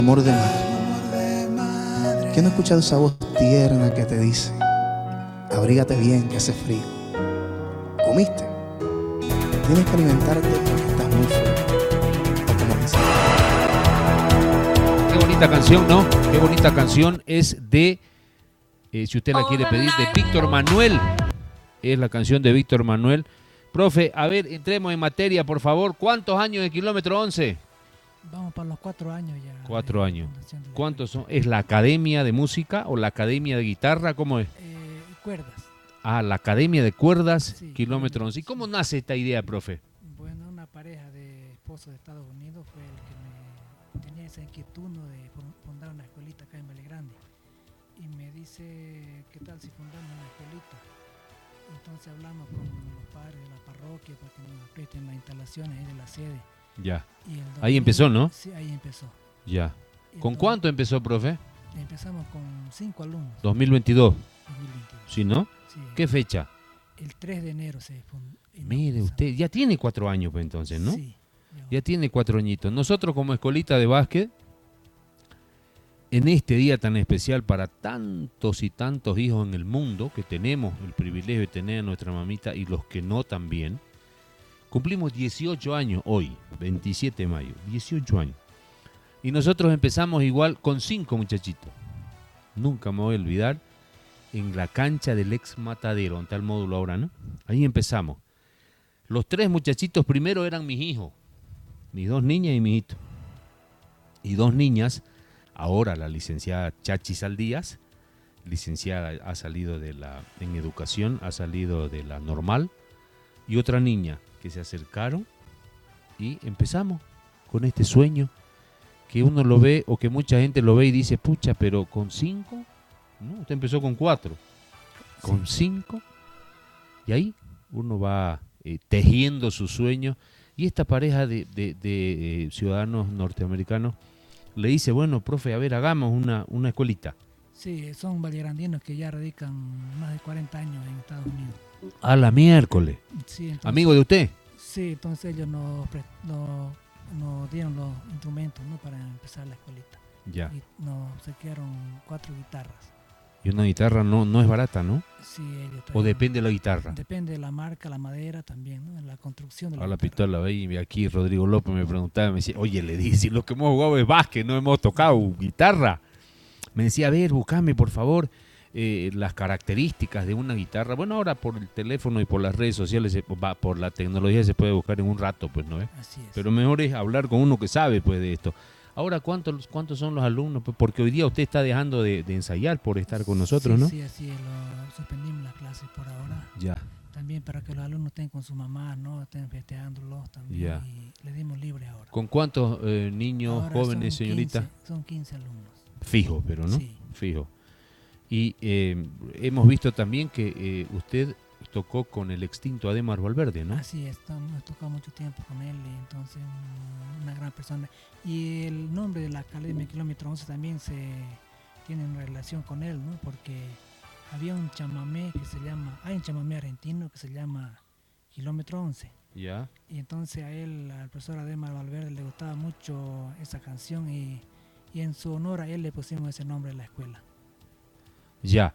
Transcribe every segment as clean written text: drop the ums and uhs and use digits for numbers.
Amor de madre. ¿Quién no ha escuchado esa voz tierna que te dice: abrígate bien, que hace frío? ¿Comiste? Tienes que alimentarte porque estás muy frío. O como dice. Qué bonita canción, ¿no? Qué bonita canción. Es de, si usted la quiere pedir, de Víctor Manuel. Es la canción de Víctor Manuel. Profe, a ver, entremos en materia, por favor. ¿Cuántos años de Kilómetro 11? Vamos para los 4 años ya. 4 años. ¿Cuántos son? ¿Es la Academia de Música o la Academia de Guitarra? ¿Cómo es? Cuerdas. Ah, la Academia de Cuerdas, Sí, Kilómetro 11. ¿Y cómo nace esta idea, profe? Bueno, una pareja de esposos de Estados Unidos fue el que me tenía esa inquietud, ¿no?, de fundar una escuelita acá en Valle Grande. Y me dice, ¿qué tal si fundamos una escuelita? Entonces hablamos con los padres de la parroquia para que nos presten las instalaciones ahí de la sede. Ya. Y Ahí empezó, ¿no? Sí, ahí empezó. Ya. ¿Con Entonces, cuánto empezó, profe? empezamos con 5 alumnos. 2022. 2022. ¿Sí, no? Sí, ¿Qué fecha? el 3 de enero se fundó. Mire usted, ya tiene 4 años pues entonces, ¿no? Sí. Ya tiene 4 añitos. Nosotros como escuelita de básquet, en este día tan especial para tantos y tantos hijos en el mundo, que tenemos el privilegio de tener a nuestra mamita y los que no también, cumplimos 18 años hoy, 27 de mayo, 18 años. Y nosotros empezamos igual con 5 muchachitos. Nunca me voy a olvidar, en la cancha del ex Matadero, en tal módulo ahora, ¿no? Ahí empezamos. Los 3 muchachitos primero eran mis hijos, mis 2 niñas y mi hijito. Y 2 niñas, ahora la licenciada Chachi Saldías, licenciada, ha salido en educación, ha salido de la normal, y otra niña que se acercaron y empezamos con este sueño que uno lo ve o que mucha gente lo ve y dice, pucha, pero con 5, no, usted empezó con 4, con 5, y ahí uno va tejiendo su sueño. Y esta pareja de ciudadanos norteamericanos le dice, bueno, profe, a ver, hagamos una escuelita. Sí, son vallegrandinos que ya radican más de 40 años en Estados Unidos. A la miércoles. Sí, entonces, ¿Amigo de usted? Sí, entonces ellos nos dieron los instrumentos, ¿no?, para empezar la escuelita. Ya. Y nos saquearon 4 guitarras. Y una guitarra no es barata, ¿no? Sí, ellos ¿O depende de la guitarra? Depende de la marca, la madera también, ¿no?, la construcción de la A la guitarra. pistola, ve, y aquí Rodrigo López me preguntaba, me decía, oye, le dije, si lo que hemos jugado es básquet, no hemos tocado guitarra. Me decía, a ver, buscame por favor las características de una guitarra. Bueno, ahora por el teléfono y por las redes sociales, por la tecnología se puede buscar en un rato, pues, ¿no? Así es. Pero mejor es hablar con uno que sabe, pues, de esto. Ahora, ¿cuántos son los alumnos? Pues porque hoy día usted está dejando de ensayar por estar con nosotros, sí, ¿no? Sí, así es, suspendimos las clases por ahora. Ya. También para que los alumnos estén con su mamá, ¿no?, estén festejándolos también. Ya. Y le dimos libre ahora. ¿Con cuántos niños, Ahora jóvenes, son señorita? 15, son 15 alumnos. Fijo, pero ¿no? Sí. Fijo. Y hemos visto también que usted tocó con el extinto Ademar Valverde, ¿no? Así es, hemos tocado mucho tiempo con él y entonces una gran persona. Y el nombre de la Academia Kilómetro 11 también tiene una relación con él, ¿no?, porque había un chamamé hay un chamamé argentino que se llama Kilómetro 11. Ya. Y entonces al profesor Ademar Valverde le gustaba mucho esa canción y en su honor a él le pusimos ese nombre en la escuela. Ya.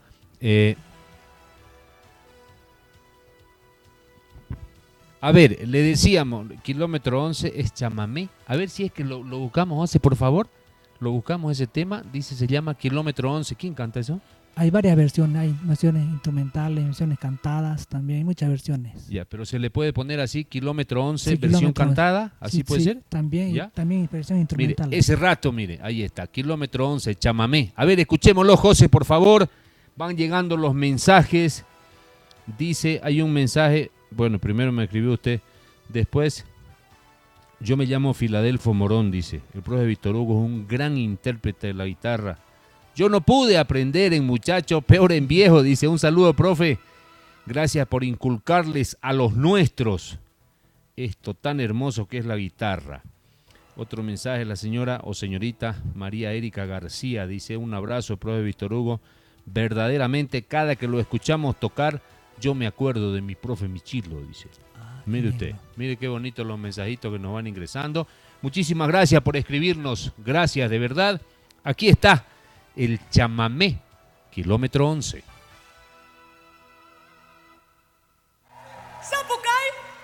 A ver, le decíamos, Kilómetro 11 es chamamé. A ver si es que lo buscamos, 11, por favor. Lo buscamos ese tema. Dice, se llama Kilómetro 11. ¿Quién canta eso? Hay varias versiones, hay versiones instrumentales, versiones cantadas también, hay muchas versiones. Ya, pero se le puede poner así, Kilómetro 11, Sí, versión Kilómetro 11. cantada. ¿Así Sí, puede sí, ser? También, ¿Ya? también versión instrumental. Mire, ese rato, mire, ahí está, Kilómetro 11, chamamé. A ver, escuchémoslo, José, por favor. Van llegando los mensajes. Dice, hay un mensaje, bueno, primero me escribió usted, después, yo me llamo Filadelfo Morón, dice. El profe Víctor Hugo es un gran intérprete de la guitarra. Yo no pude aprender en muchacho, peor en viejo, dice. Un saludo, profe. Gracias por inculcarles a los nuestros esto tan hermoso que es la guitarra. Otro mensaje, la señora o señorita María Erika García dice, un abrazo, profe Víctor Hugo. Verdaderamente, cada que lo escuchamos tocar, yo me acuerdo de mi profe Michilo, dice. Mire usted, mire qué bonitos los mensajitos que nos van ingresando. Muchísimas gracias por escribirnos. Gracias, de verdad. Aquí está el chamamé, kilómetro 11. Zapucay.